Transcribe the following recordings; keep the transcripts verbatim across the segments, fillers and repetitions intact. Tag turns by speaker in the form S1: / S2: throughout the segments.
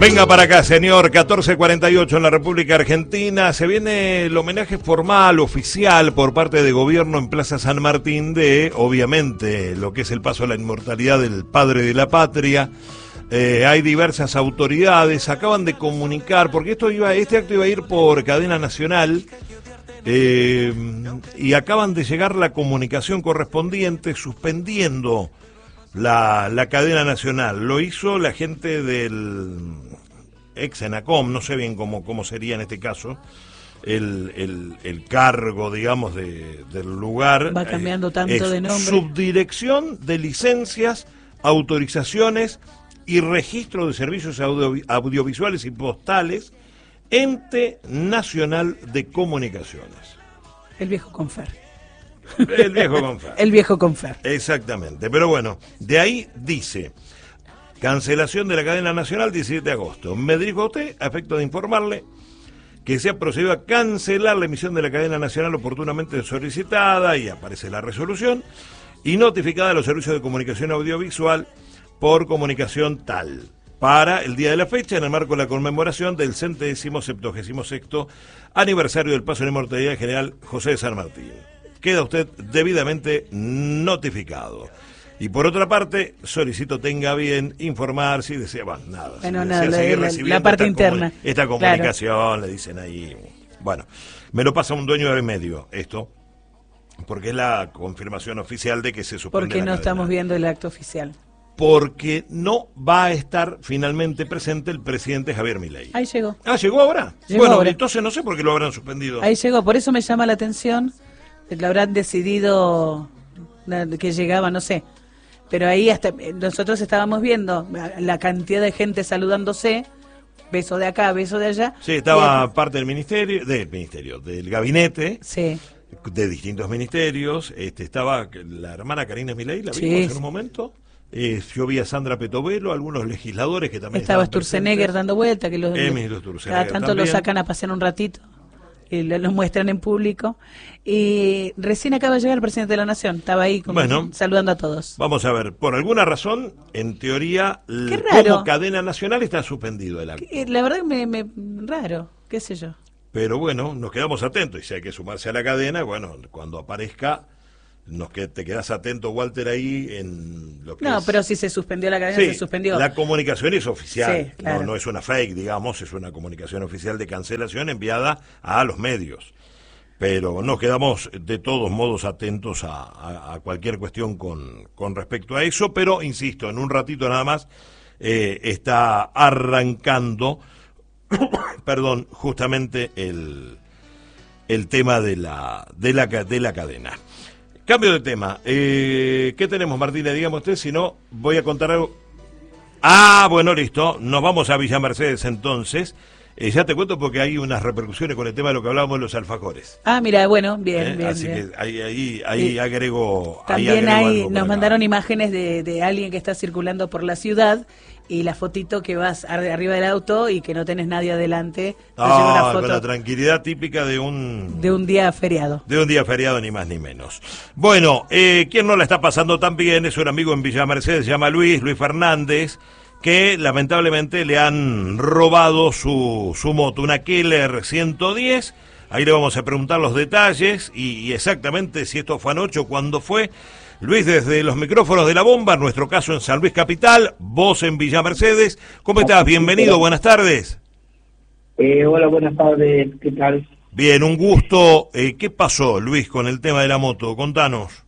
S1: Venga para acá, señor. catorce cuarenta y ocho en la República Argentina. Se viene el homenaje formal, oficial, por parte de gobierno en Plaza San Martín de, obviamente, lo que es el paso a la inmortalidad del padre de la patria. Eh, hay diversas autoridades, acaban de comunicar, porque esto iba, este acto iba a ir por cadena nacional, eh, y acaban de llegar la comunicación correspondiente suspendiendo la, la cadena nacional. Lo hizo la gente del ex ENACOM, no sé bien cómo, cómo sería en este caso el, el, el cargo, digamos, de, del lugar.
S2: Va cambiando tanto
S1: es
S2: de nombre.
S1: Subdirección de Licencias, Autorizaciones y Registro de Servicios audio, Audiovisuales y Postales, Ente Nacional de Comunicaciones.
S2: El viejo Confer.
S1: El viejo Confer.
S2: El viejo Confer.
S1: Exactamente, pero bueno, de ahí dice: cancelación de la cadena nacional diecisiete de agosto. Me dirijo a usted a efecto de informarle que se ha procedido a cancelar la emisión de la cadena nacional oportunamente solicitada, y aparece la resolución, y notificada a los servicios de comunicación audiovisual por comunicación tal, para el día de la fecha, en el marco de la conmemoración del centésimo septuagésimo sexto aniversario del paso en inmortalidad del general José de San Martín. Queda usted debidamente notificado. Y por otra parte, solicito tenga bien informar si desea, bueno, nada,
S2: bueno,
S1: si
S2: nada,
S1: desea
S2: la,
S1: seguir
S2: la,
S1: recibiendo
S2: la parte
S1: esta
S2: interna.
S1: Comuni esta comunicación, claro. Le dicen ahí. Bueno, me lo pasa un dueño de medio esto, porque es la confirmación oficial de que se suspende.
S2: Porque no
S1: cadena.
S2: Estamos viendo el acto oficial.
S1: Porque no va a estar finalmente presente el presidente Javier Milei.
S2: Ahí llegó.
S1: Ah, ¿llegó ahora?
S2: Llegó
S1: bueno,
S2: ahora.
S1: Entonces no sé por qué lo habrán suspendido.
S2: Ahí llegó, por eso me llama la atención. Lo habrán decidido que llegaba, no sé. Pero ahí hasta nosotros estábamos viendo la cantidad de gente saludándose, beso de acá, beso de allá.
S1: Sí, estaba y... parte del ministerio, del ministerio, del gabinete.
S2: Sí.
S1: De distintos ministerios. Este, estaba la hermana Karina Milei, la vimos sí. en un momento. Eh, yo vi a Sandra Petovelo, algunos legisladores que también
S2: estaba Sturzenegger dando vuelta, que los, cada tanto
S1: también.
S2: Lo sacan a pasear un ratito y lo, lo muestran en público. Y recién acaba de llegar el presidente de la Nación, estaba ahí como
S1: bueno,
S2: saludando a todos.
S1: Vamos a ver, por alguna razón, en teoría,
S2: Qué raro.
S1: como cadena nacional está suspendido el acto.
S2: La verdad que me, me raro, qué sé yo.
S1: Pero bueno, nos quedamos atentos, y si hay que sumarse a la cadena, bueno, cuando aparezca, nos que te quedas atento, Walter, ahí en lo que
S2: no,
S1: es...
S2: pero si se suspendió la cadena,
S1: sí,
S2: se suspendió.
S1: La comunicación es oficial,
S2: sí, claro.
S1: no, no es una fake, digamos, es una comunicación oficial de cancelación enviada a los medios. Pero nos quedamos de todos modos atentos a, a, a cualquier cuestión con, con respecto a eso, pero insisto, en un ratito nada más eh, está arrancando, perdón, justamente el, el tema de la, de la, de la cadena. Cambio de tema. Eh, ¿Qué tenemos, Martina? Dígame usted, si no, voy a contar algo. Ah, bueno, listo. Nos vamos a Villa Mercedes entonces. Eh, ya te cuento porque hay unas repercusiones con el tema de lo que hablábamos de los alfajores.
S2: Ah, mira, bueno, bien,
S1: ¿Eh?
S2: bien.
S1: Así
S2: bien.
S1: que ahí, ahí, ahí sí. agrego.
S2: También
S1: ahí agrego
S2: hay,
S1: algo
S2: nos
S1: acá.
S2: mandaron imágenes de, de alguien que está circulando por la ciudad. Y la fotito que vas arriba del auto y que no tenés nadie adelante.
S1: Ah, una foto con la tranquilidad típica de un...
S2: De un día feriado.
S1: De un día feriado, ni más ni menos. Bueno, eh, quien no la está pasando tan bien es un amigo en Villa Mercedes, se llama Luis, Luis Fernández, que lamentablemente le han robado su, su moto, una Keller ciento diez. Ahí le vamos a preguntar los detalles y, y exactamente si esto fue anoche o cuándo fue. Luis, desde los micrófonos de La Bomba, nuestro caso en San Luis Capital, vos en Villa Mercedes. ¿Cómo estás? Bienvenido, buenas tardes.
S3: Eh, hola, buenas tardes, ¿qué tal?
S1: Bien, un gusto. Eh, ¿Qué pasó, Luis, con el tema de la moto? Contanos.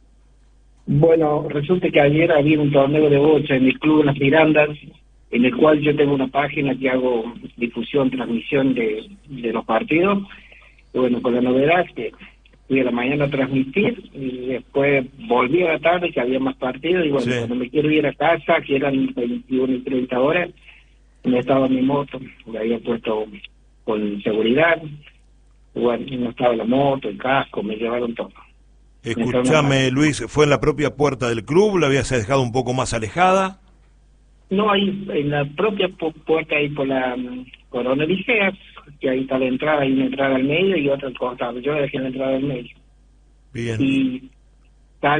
S3: Bueno, resulta que ayer había un torneo de bocha en el Club Las Mirandas, en el cual yo tengo una página que hago difusión, transmisión de, de los partidos. Y bueno, con la novedad que fui a la mañana a transmitir y después volví a la tarde que había más partidos y bueno, sí. Cuando me quiero ir a casa, que eran veintiuna y treinta horas, no estaba mi moto, la había puesto con seguridad, y bueno, no estaba la moto, el casco, me llevaron todo.
S1: Escúchame, Luis, ¿fue en la propia puerta del club? ¿La habías dejado un poco más alejada?
S3: No, ahí en la propia pu puerta, ahí por la um, Corona Liceas, que ahí está la entrada, hay una entrada al medio y otra al costado. Yo dejé la entrada al medio.
S1: Bien.
S3: Y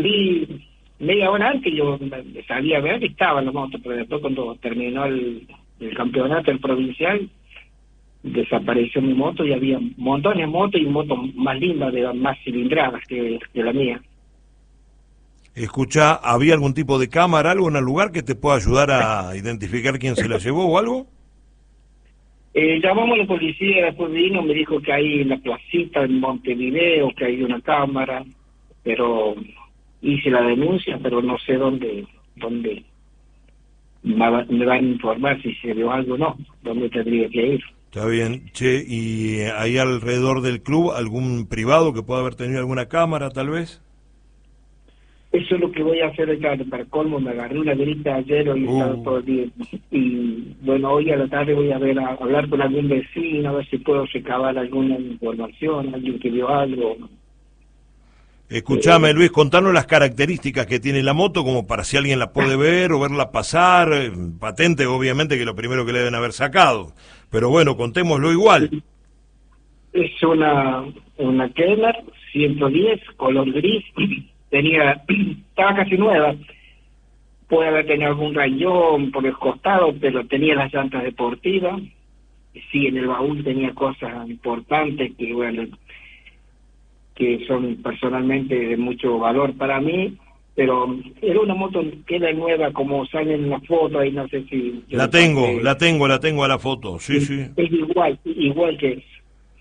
S3: salí media hora antes, yo salí a ver y estaba la moto, pero después cuando terminó el, del campeonato del provincial, desapareció mi moto y había montones de motos y motos más lindas, de más cilindradas que, que la mía.
S1: Escuchá, ¿había algún tipo de cámara, algo en el lugar que te pueda ayudar a identificar quién se la llevó o algo?
S3: Eh, llamamos a la policía, después vino, me dijo que hay en la placita en Montevideo, que hay una cámara, pero hice la denuncia, pero no sé dónde, dónde me van a informar si se vio algo o no, dónde tendría que ir.
S1: Está bien, che, ¿y hay alrededor del club algún privado que pueda haber tenido alguna cámara, tal vez?
S3: Eso es lo que voy a hacer acá, para colmo, me agarré una grita ayer, hoy he
S1: Uh.
S3: estado todo el día, y bueno, hoy a la tarde voy a ver, a, hablar con algún vecino, a ver si puedo recabar alguna información, alguien que vio algo.
S1: Escuchame, Luis, contanos las características que tiene la moto, como para si alguien la puede ver o verla pasar, eh, patente obviamente que es lo primero que le deben haber sacado, pero bueno, contémoslo igual.
S3: Es una, una Keller ciento diez, color gris, tenía, estaba casi nueva, puede haber tenido algún rayón por el costado, pero tenía las llantas deportivas, sí, en el baúl tenía cosas importantes que, bueno, que son personalmente de mucho valor para mí, pero era una moto que era nueva, como sale en la foto, ahí no sé si...
S1: La tengo, pasé. la tengo, la tengo a la foto, sí,
S3: es,
S1: sí.
S3: Es igual, igual que es.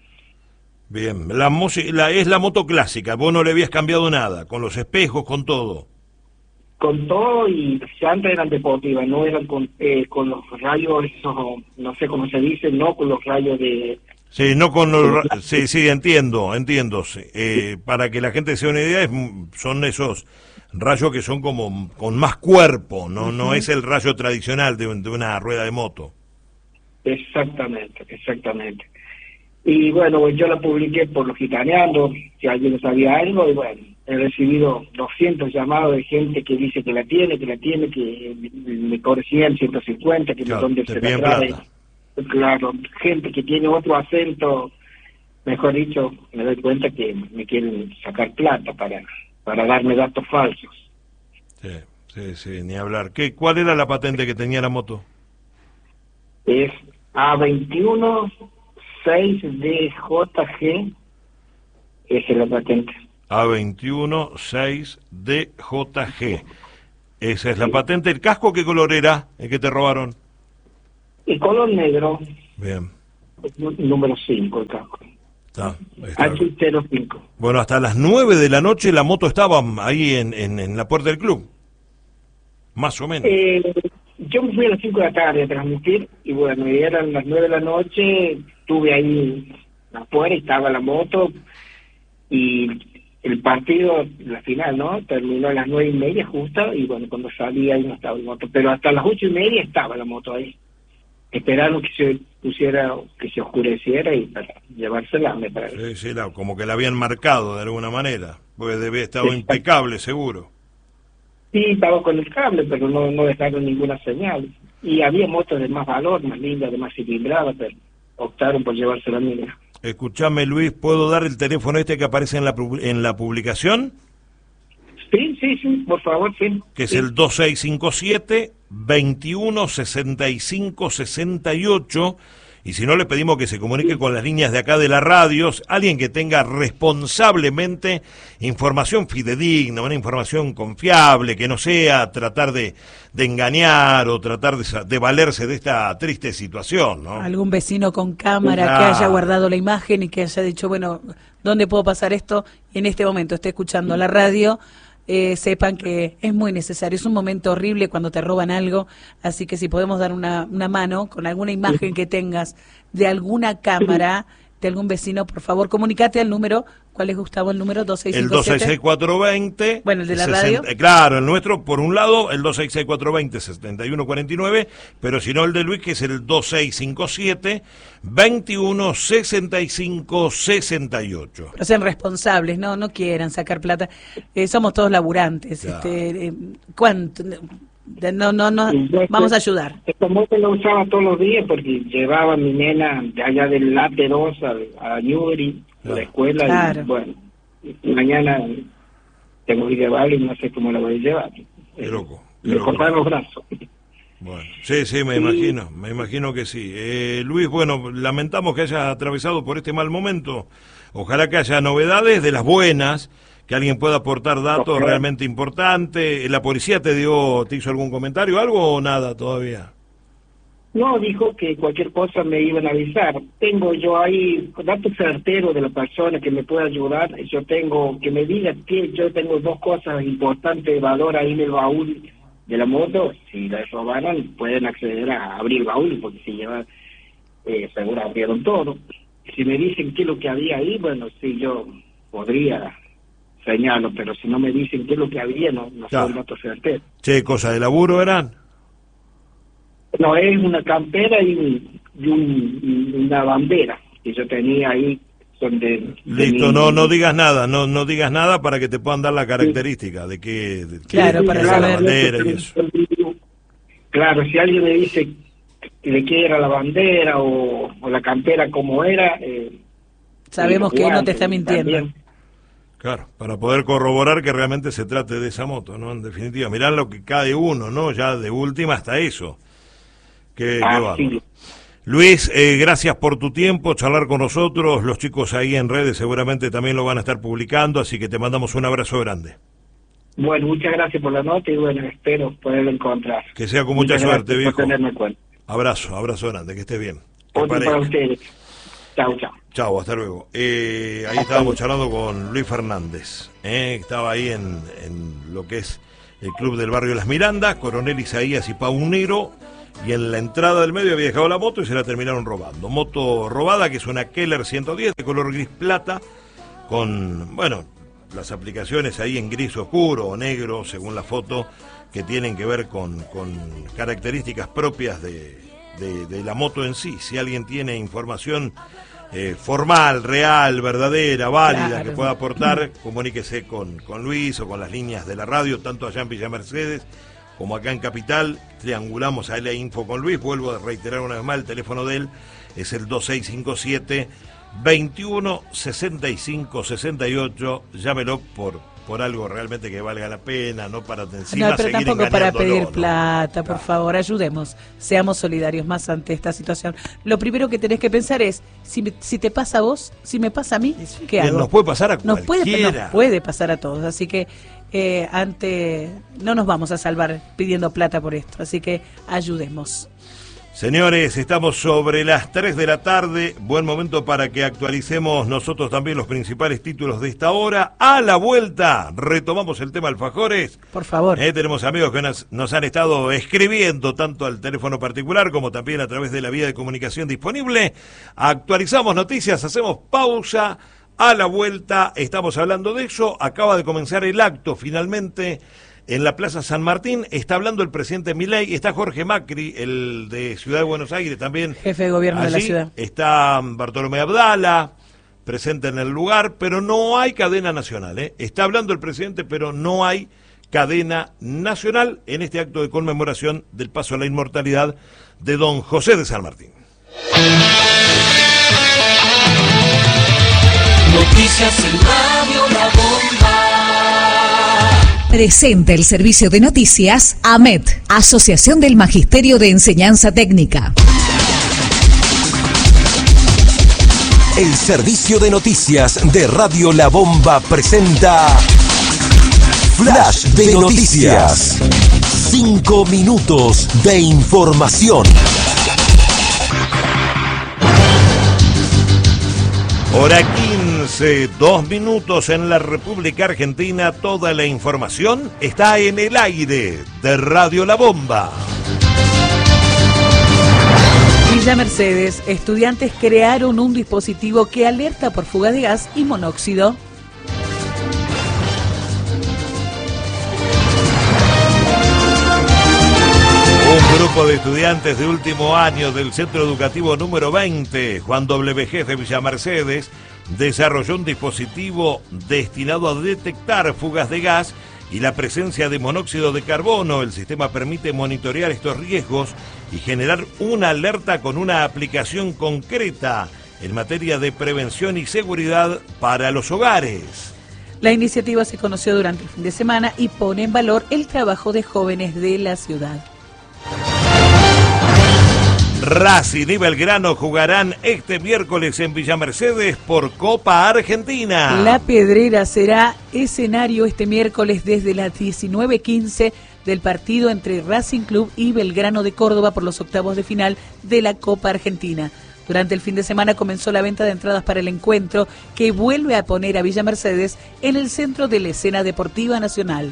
S1: Bien, la, la es la moto clásica, vos no le habías cambiado nada, con los espejos, con todo.
S3: Con todo, y las llantas eran deportivas, no eran con, eh, con los rayos, esos, no sé cómo se dice, no con los rayos de...
S1: Sí, no con los... Sí, sí, entiendo, entiendo. Sí. Eh, para que la gente se dé una idea, es, son esos rayos que son como con más cuerpo, no, no es el rayo tradicional de, de una rueda de moto.
S3: Exactamente, exactamente. Y bueno, yo la publiqué por los gitaneando, si alguien sabía algo, y bueno, he recibido doscientos llamados de gente que dice que la tiene, que la tiene, que me cobre cien, ciento cincuenta, que
S1: claro,
S3: dónde se la trae. Plata. Claro, gente que tiene otro acento, mejor dicho, me doy cuenta que me quieren sacar plata para para darme datos falsos.
S1: Sí, sí, sí, ni hablar. ¿Qué, ¿Cuál era la patente que tenía la moto?
S3: Es A veintiuno seis D J G, esa es la patente.
S1: A veintiuno seis D J G, esa es la sí. patente. ¿El casco qué color era el que te robaron?
S3: El color negro.
S1: Bien.
S3: Número cinco, el casco.
S1: Está, está.
S3: H cero cinco.
S1: Bueno, hasta las nueve de la noche la moto estaba ahí en, en, en la puerta del club. Más o menos.
S3: Eh, yo me fui a las cinco de la tarde a transmitir, y bueno, eran las nueve de la noche, estuve ahí afuera y estaba la moto, y el partido, la final, ¿no? Terminó a las nueve y media justo, y bueno, cuando salí ahí no estaba la moto, pero hasta las ocho y media estaba la moto ahí. Esperaron que se pusiera, que se oscureciera y para llevársela, me parece.
S1: Sí, sí, la, como que la habían marcado de alguna manera, porque debe estar impecable, seguro.
S3: Sí, estaba con el cable, pero no, no dejaron ninguna señal. Y había motos de más valor, más lindas, de más cilindrada, pero optaron por llevarse la mía.
S1: Escuchame, Luis, ¿puedo dar el teléfono este que aparece en la, en la publicación?
S3: Sí, sí, sí, por favor, sí.
S1: Que es
S3: sí.
S1: el dos seis cinco siete, veintiuno sesenta y cinco sesenta y ocho, y si no le pedimos que se comunique con las líneas de acá de la radio, alguien que tenga responsablemente información fidedigna, una información confiable, que no sea tratar de, de engañar o tratar de, de valerse de esta triste situación, ¿no?
S2: Algún vecino con cámara
S1: ah.
S2: que haya guardado la imagen y que haya dicho, bueno, ¿dónde puedo pasar esto? Y en este momento esté escuchando la radio. Eh, sepan que es muy necesario, es un momento horrible cuando te roban algo, así que si podemos dar una, una mano con alguna imagen que tengas de alguna cámara, de algún vecino, por favor, comunicate al número. ¿Cuál es, Gustavo, el número? dos seis cinco siete.
S1: El dos seis seis cuatro dos cero.
S2: Bueno, el de la
S1: sesenta,
S2: radio.
S1: Claro, el nuestro, por un lado, el dos seis seis cuatro dos cero, setenta y uno cuarenta y nueve, pero si no, el de Luis, que es el dos seis cinco siete, veintiuno sesenta y cinco sesenta y ocho.
S2: Pero sean responsables, no no quieran sacar plata. Eh, somos todos laburantes.
S1: Claro.
S2: Este, eh, ¿Cuánto? No, no, no, vamos a ayudar.
S3: Esta moto la usaba todos los días porque llevaba a mi nena de allá del Late dos a, a Yuri, a la escuela,
S2: claro.
S3: Y bueno, y mañana tengo que llevarla y no sé cómo la voy a llevar.
S1: Qué loco. Qué
S3: Me
S1: loco.
S3: cortaron los brazos.
S1: Bueno, sí, sí, me imagino, me imagino que sí. Eh, Luis, bueno, lamentamos que hayas atravesado por este mal momento. Ojalá que haya novedades de las buenas, que alguien pueda aportar datos okay. realmente importantes. ¿La policía te dio, te hizo algún comentario, algo o nada todavía?
S3: No, dijo que cualquier cosa me iban a avisar. Tengo yo ahí datos certeros de la persona que me pueda ayudar. Yo tengo, que me diga que yo tengo dos cosas importantes de valor ahí en el baúl de la moto. Si la robaron, pueden acceder a abrir el baúl, porque si llevan, eh, seguro abrieron todo. Si me dicen qué es lo que había ahí, bueno, sí, yo podría señalarlo, pero si no me dicen qué es lo que había, no, no claro. son datos certeros.
S1: ¿Qué cosa de laburo eran?
S3: No, es una campera y, un, y un, una bandera que yo tenía ahí donde...
S1: Listo, mi, no no digas nada, no no digas nada para que te puedan dar la característica sí. de qué... De,
S2: claro,
S1: de,
S2: para
S1: de
S2: saber.
S1: la bandera y eso.
S3: Claro, si alguien me dice de qué era la bandera o, o la campera cómo era... Eh,
S2: sabemos que no te está mintiendo. También.
S1: Claro, para poder corroborar que realmente se trate de esa moto, ¿no? En definitiva, mirá lo que cae uno, ¿no? Ya de última hasta eso. Qué,
S3: ah,
S1: qué
S3: sí.
S1: Luis, eh, gracias por tu tiempo, charlar con nosotros. Los chicos ahí en redes seguramente también lo van a estar publicando, así que te mandamos un abrazo grande.
S3: Bueno, muchas gracias por la nota y bueno, espero poderlo encontrar.
S1: Que sea con mucha muchas suerte, viejo.
S3: Por tenerme en cuenta.
S1: Abrazo, abrazo grande, que estés bien.
S3: Otro para ustedes. Chao, chao.
S1: Chao, hasta luego. Eh, ahí estábamos charlando con Luis Fernández, eh, estaba ahí en, en lo que es el Club del Barrio Las Mirandas, Coronel Isaías y Paunero, y en la entrada del medio había dejado la moto y se la terminaron robando. Moto robada, que es una Keller ciento diez de color gris plata, con, bueno, las aplicaciones ahí en gris oscuro o negro, según la foto, que tienen que ver con, con características propias de, de, de la moto en sí. Si alguien tiene información eh, formal, real, verdadera, válida, claro, que pueda aportar, comuníquese con, con Luis o con las líneas de la radio, tanto allá en Villa Mercedes como acá en Capital. Triangulamos a la info con Luis. Vuelvo a reiterar una vez más, el teléfono de él es el dos seis cinco siete, veintiuno, sesenta y cinco, sesenta y ocho. Llámelo por por algo realmente que valga la pena, no para encima
S2: no, pero
S1: seguir
S2: tampoco para pedir
S1: ¿no?
S2: plata, por
S1: claro.
S2: favor, ayudemos, seamos solidarios más ante esta situación. Lo primero que tenés que pensar es, si, me, si te pasa a vos, si me pasa a mí, ¿qué hago?
S1: Nos puede pasar a
S2: nos
S1: cualquiera.
S2: Puede, nos puede pasar a todos, así que eh, ante no nos vamos a salvar pidiendo plata por esto, así que ayudemos.
S1: Señores, estamos sobre las tres de la tarde, buen momento para que actualicemos nosotros también los principales títulos de esta hora. A la vuelta, retomamos el tema alfajores.
S2: Por favor.
S1: Eh, tenemos amigos que nos, nos han estado escribiendo, tanto al teléfono particular como también a través de la vía de comunicación disponible. Actualizamos noticias, hacemos pausa. A la vuelta, estamos hablando de eso. Acaba de comenzar el acto, finalmente, en la Plaza San Martín. Está hablando el presidente Milei, está Jorge Macri, el de Ciudad de Buenos Aires también.
S2: Jefe de gobierno allí, de la ciudad.
S1: Está Bartolomé Abdala, presente en el lugar, pero no hay cadena nacional. ¿eh? Está hablando el presidente, pero no hay cadena nacional en este acto de conmemoración del paso a la inmortalidad de don José de San Martín.
S4: Noticias en Radio La Bomba.
S5: Presenta el servicio de noticias A M E T, Asociación del Magisterio de Enseñanza Técnica.
S6: El servicio de noticias de Radio La Bomba presenta Flash de Noticias. Cinco minutos de información.
S1: Hora quince, dos minutos en la República Argentina. Toda la información está en el aire de Radio La Bomba.
S2: Villa Mercedes, estudiantes crearon un dispositivo que alerta por fuga de gas y monóxido.
S1: Un grupo de estudiantes de último año del Centro Educativo número veinte, Juan W. G. de Villa Mercedes, desarrolló un dispositivo destinado a detectar fugas de gas y la presencia de monóxido de carbono. El sistema permite monitorear estos riesgos y generar una alerta con una aplicación concreta en materia de prevención y seguridad para los hogares.
S2: La iniciativa se conoció durante el fin de semana y pone en valor el trabajo de jóvenes de la ciudad.
S1: Racing y Belgrano jugarán este miércoles en Villa Mercedes por Copa Argentina.
S2: La Pedrera será escenario este miércoles desde las diecinueve quince del partido entre Racing Club y Belgrano de Córdoba por los octavos de final de la Copa Argentina. Durante el fin de semana comenzó la venta de entradas para el encuentro que vuelve a poner a Villa Mercedes en el centro de la escena deportiva nacional.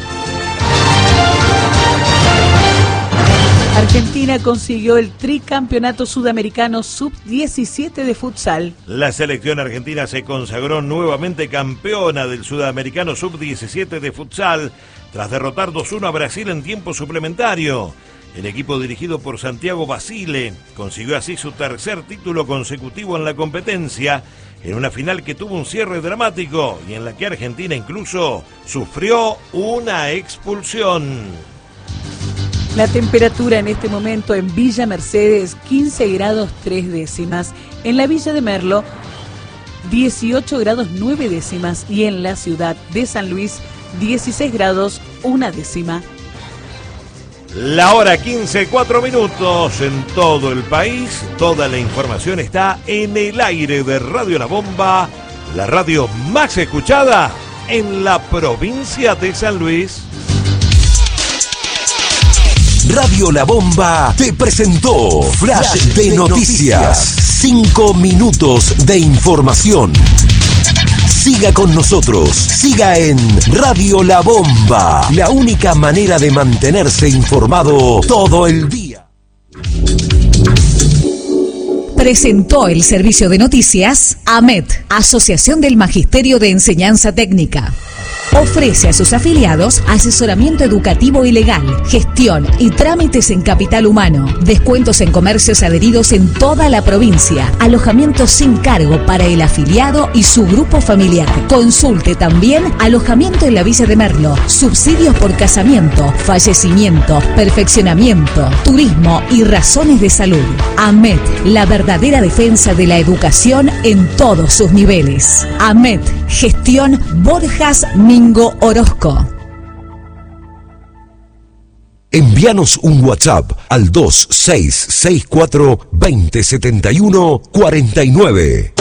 S2: Argentina consiguió el tricampeonato sudamericano sub diecisiete de futsal.
S1: La selección argentina se consagró nuevamente campeona del sudamericano sub diecisiete de futsal tras derrotar dos uno a Brasil en tiempo suplementario. El equipo dirigido por Santiago Basile consiguió así su tercer título consecutivo en la competencia, en una final que tuvo un cierre dramático y en la que Argentina incluso sufrió una expulsión.
S2: La temperatura en este momento en Villa Mercedes, quince grados tres décimas. En la Villa de Merlo, dieciocho grados nueve décimas. Y en la ciudad de San Luis, dieciséis grados una décima.
S1: La hora quince, cuatro minutos en todo el país. Toda la información está en el aire de Radio La Bomba, la radio más escuchada en la provincia de San Luis.
S6: Radio La Bomba te presentó Flash de Noticias. Cinco minutos de información. Siga con nosotros. Siga en Radio La Bomba. La única manera de mantenerse informado todo el día.
S5: Presentó el servicio de noticias AMET, Asociación del Magisterio de Enseñanza Técnica. Ofrece a sus afiliados asesoramiento educativo y legal, gestión y trámites en capital humano, descuentos en comercios adheridos en toda la provincia, alojamiento sin cargo para el afiliado y su grupo familiar. Consulte también alojamiento en la Villa de Merlo, subsidios por casamiento, fallecimiento, perfeccionamiento, turismo y razones de salud. AMET, la verdadera defensa de la educación en todos sus niveles. AMET, gestión Borjas Mingo Orozco.
S6: Envíanos un WhatsApp al dos seis seis cuatro, dos cero siete uno, cuatro nueve.